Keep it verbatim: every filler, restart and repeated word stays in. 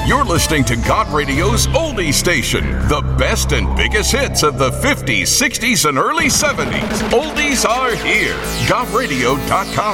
You're listening to God Radio's Oldie Station, the best and biggest hits of the fifties, sixties, and early seventies. Oldies are here. God Radio dot com.